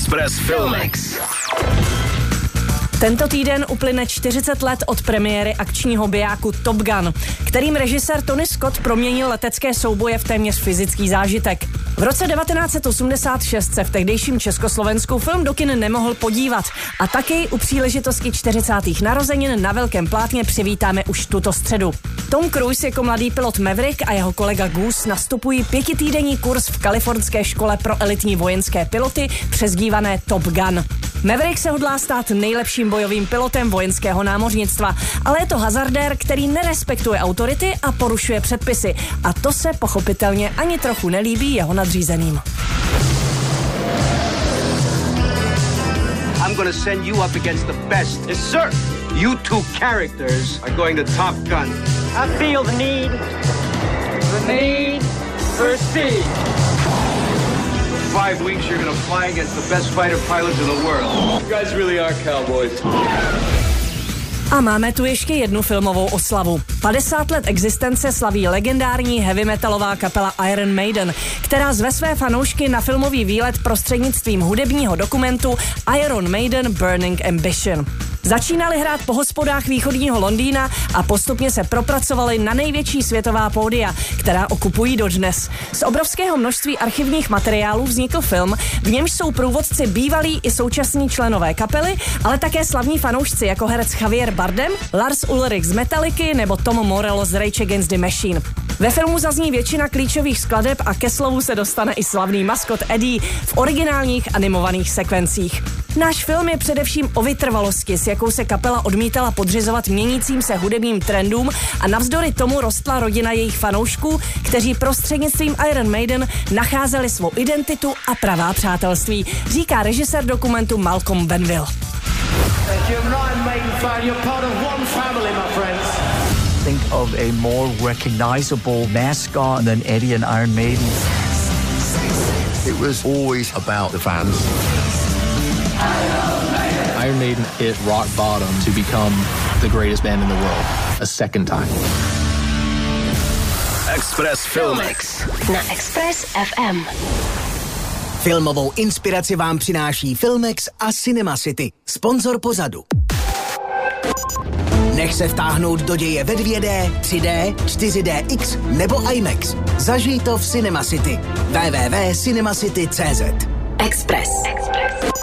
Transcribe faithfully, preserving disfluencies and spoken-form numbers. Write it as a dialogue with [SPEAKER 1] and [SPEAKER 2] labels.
[SPEAKER 1] Express Filmex.
[SPEAKER 2] Tento týden uplyne čtyřicet let od premiéry akčního bijáku Top Gun, kterým režisér Tony Scott proměnil letecké souboje v téměř fyzický zážitek. V roce devatenáct set osmdesát šest se v tehdejším Československu film do kin nemohl podívat a taky u příležitosti čtyřicátých narozenin na velkém plátně přivítáme už tuto středu. Tom Cruise jako mladý pilot Maverick a jeho kolega Goose nastupují pětitýdenní kurz v kalifornské škole pro elitní vojenské piloty přezdívané Top Gun. Maverick se hodlá stát nejlepším bojovým pilotem vojenského námořnictva, ale je to hazardér, který nerespektuje autority a porušuje předpisy. A to se pochopitelně ani trochu nelíbí jeho nadřízeným.
[SPEAKER 3] I'm gonna send you up against the best. Yes, sir. You two characters are going to Top Gun.
[SPEAKER 4] I feel the need, the need for speed.
[SPEAKER 3] Five weeks, you're gonna fly against the best fighter pilots in the world. You guys really are cowboys.
[SPEAKER 2] A máme tu ještě jednu filmovou oslavu. padesát let existence slaví legendární heavy metalová kapela Iron Maiden, která zve své fanoušky na filmový výlet prostřednictvím hudebního dokumentu Iron Maiden Burning Ambition. Začínali hrát po hospodách východního Londýna a postupně se propracovali na největší světová pódia, která okupují dodnes. Z obrovského množství archivních materiálů vznikl film, v němž jsou průvodci bývalí i současní členové kapely, ale také slavní fanoušci jako herec Javier Bardem, Lars Ulrich z Metalliky nebo Tom Morello z Rage Against the Machine. Ve filmu zazní většina klíčových skladeb a ke slovu se dostane i slavný maskot Eddie v originálních animovaných sekvencích. Náš film je především o vytrvalosti, s jakou se kapela odmítala podřizovat měnícím se hudebním trendům a navzdory tomu rostla rodina jejich fanoušků, kteří prostřednictvím Iron Maiden nacházeli svou identitu a pravá přátelství, říká režisér dokumentu Malcolm Benville.
[SPEAKER 5] Think of a more recognizable mascot than Eddie and Iron Maiden.
[SPEAKER 6] It was always about the fans.
[SPEAKER 7] Iron Maiden hit rock bottom to become the greatest band in the world a second time.
[SPEAKER 1] Express Filmex.
[SPEAKER 8] Na Express F M.
[SPEAKER 9] Filmovou inspiraci vám přináší Filmex a Cinema City, sponzor pořadu. Nech se vtáhnout do děje ve dvě dé, tři dé, čtyři dé X nebo IMAX. Zažij to v Cinema City. w w w tečka cinemacity tečka cz.
[SPEAKER 8] Express. Express.